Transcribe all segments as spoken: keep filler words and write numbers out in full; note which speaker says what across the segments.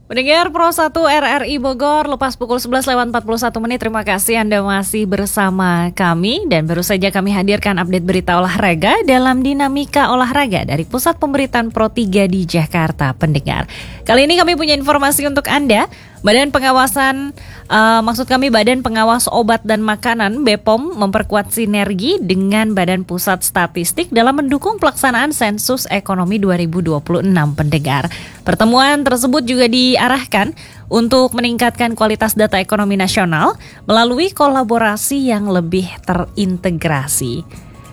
Speaker 1: Pendengar Pro satu R R I Bogor, lepas pukul sebelas lewat empat puluh satu menit. Terima kasih Anda masih bersama kami. Dan baru saja kami hadirkan update berita olahraga dalam Dinamika Olahraga dari Pusat Pemberitaan Pro tiga di Jakarta, pendengar. Kali ini kami punya informasi untuk Anda. Badan Pengawasan, uh, maksud kami Badan Pengawas Obat dan Makanan B P O M memperkuat sinergi dengan Badan Pusat Statistik dalam mendukung pelaksanaan sensus ekonomi dua ribu dua puluh enam, pendengar. Pertemuan tersebut juga diarahkan untuk meningkatkan kualitas data ekonomi nasional melalui kolaborasi yang lebih terintegrasi.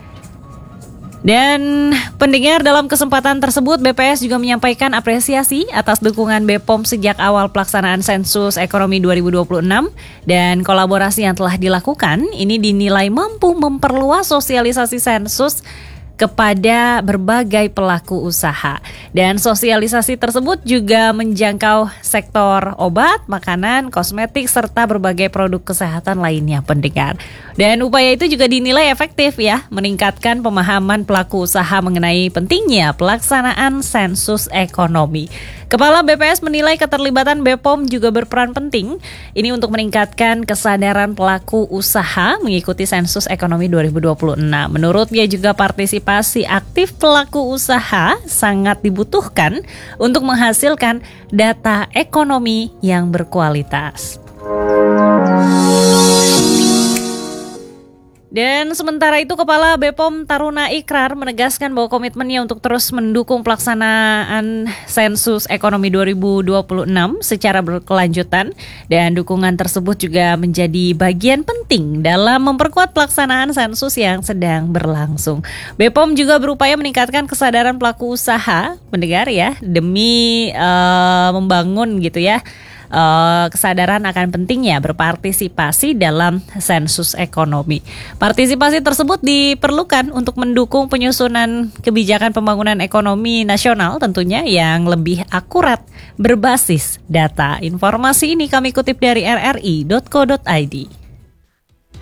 Speaker 1: Dan pendengar, dalam kesempatan tersebut B P S juga menyampaikan apresiasi atas dukungan B P O M sejak awal pelaksanaan sensus ekonomi dua ribu dua puluh enam, dan kolaborasi yang telah dilakukan ini dinilai mampu memperluas sosialisasi sensus kepada berbagai pelaku usaha. Dan sosialisasi tersebut juga menjangkau sektor obat, makanan, kosmetik, serta berbagai produk kesehatan lainnya, pendengar. Dan upaya itu juga dinilai efektif ya, meningkatkan pemahaman pelaku usaha mengenai pentingnya pelaksanaan sensus ekonomi. Kepala B P S menilai keterlibatan B P O M juga berperan penting ini untuk meningkatkan kesadaran pelaku usaha mengikuti sensus ekonomi dua ribu dua puluh enam. Menurutnya juga partisipasi aktif pelaku usaha sangat dibutuhkan untuk menghasilkan data ekonomi yang berkualitas. Dan sementara itu, Kepala B P O M Taruna Ikrar menegaskan bahwa komitmennya untuk terus mendukung pelaksanaan sensus ekonomi dua ribu dua puluh enam secara berkelanjutan, dan dukungan tersebut juga menjadi bagian penting dalam memperkuat pelaksanaan sensus yang sedang berlangsung. B P O M juga berupaya meningkatkan kesadaran pelaku usaha, mendengar ya, demi uh, membangun gitu ya, Uh, kesadaran akan pentingnya berpartisipasi dalam sensus ekonomi. Partisipasi tersebut diperlukan untuk mendukung penyusunan kebijakan pembangunan ekonomi nasional tentunya yang lebih akurat berbasis data. Informasi ini kami kutip dari r r i dot co dot i d.